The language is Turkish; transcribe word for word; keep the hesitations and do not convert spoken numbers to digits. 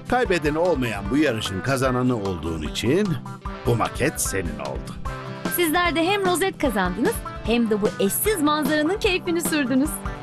Kaybedeni olmayan bu yarışın kazananı olduğun için bu maket senin oldu. Sizler de hem rozet kazandınız hem de bu eşsiz manzaranın keyfini sürdünüz.